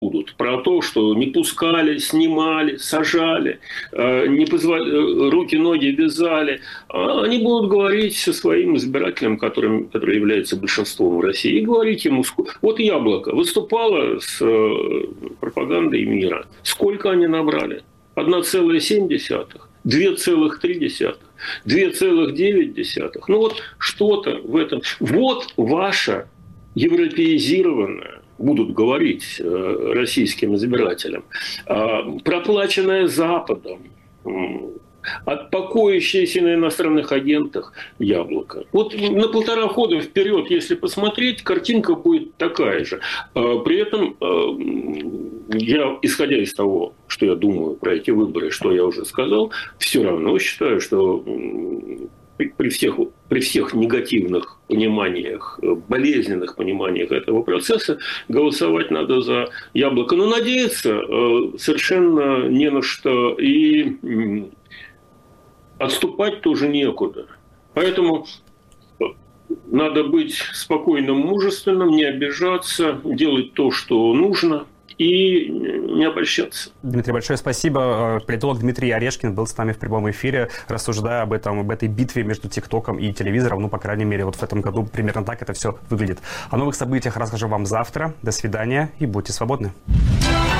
будут про то, что не пускали, снимали, сажали, руки, ноги вязали. Они будут говорить со своим избирателем, который является большинством в России, и говорить ему, вот Яблоко выступало с пропагандой мира. Сколько они набрали? 1,7, 2,3, 2,9. Ну вот что-то в этом. Вот ваша европеизированная, будут говорить российским избирателям, проплаченная Западом, покоящееся на иностранных агентах Яблоко. Вот на 1,5 хода вперед, если посмотреть, картинка будет такая же. При этом я, исходя из того, что я думаю про эти выборы, что я уже сказал, все равно считаю, что при всех негативных пониманиях, болезненных пониманиях этого процесса голосовать надо за Яблоко. Но надеяться совершенно не на что. И отступать тоже некуда. Поэтому надо быть спокойным, мужественным, не обижаться, делать то, что нужно, и не обольщаться. Дмитрий, большое спасибо. Политолог Дмитрий Орешкин был с нами в прямом эфире, рассуждая об этой битве между ТикТоком и телевизором. Ну, по крайней мере, вот в этом году примерно так это все выглядит. О новых событиях расскажу вам завтра. До свидания и будьте свободны.